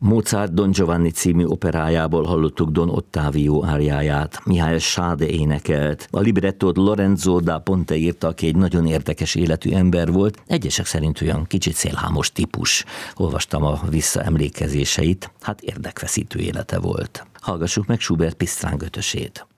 Mozart Don Giovanni című operájából hallottuk Don Ottavio áriáját, Mihály Sáde énekelt. A librettót Lorenzo da Ponte írta, aki egy nagyon érdekes életű ember volt, egyesek szerint olyan kicsit szélhámos típus. Olvastam a visszaemlékezéseit, hát érdekfeszítő élete volt. Hallgassuk meg Schubert Pisztráng ötösét.